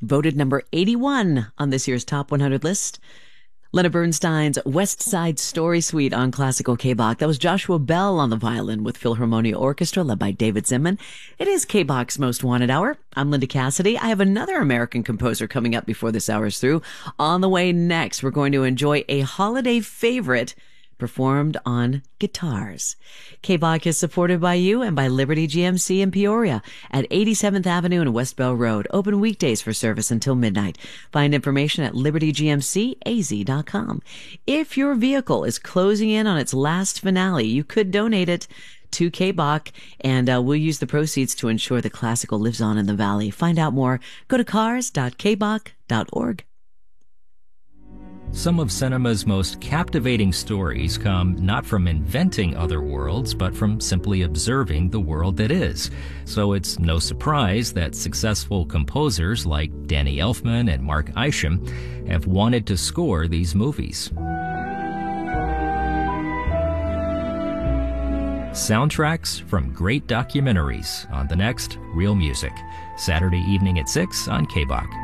voted number 81 on this year's Top 100 list. Leonard Bernstein's West Side Story Suite on classical K-Bach. That was Joshua Bell on the violin with Philharmonia Orchestra led by David Zinman. It is K-Bach's Most Wanted Hour. I'm Linda Cassidy. I have another American composer coming up before this hour is through. On the way next, we're going to enjoy a holiday favorite performed on guitars. K-Bach is supported by you and by Liberty GMC in Peoria at 87th Avenue and West Bell Road. Open weekdays for service until midnight. Find information at libertygmcaz.com. If your vehicle is closing in on its last finale, you could donate it to K-Bach, and we'll use the proceeds to ensure the classical lives on in the valley. Find out more. Go to cars.kbach.org. Some of cinema's most captivating stories come not from inventing other worlds, but from simply observing the world that is. So it's no surprise that successful composers like Danny Elfman and Mark Isham have wanted to score these movies. Soundtracks from great documentaries on the next Real Music, Saturday evening at 6 on K-Bach.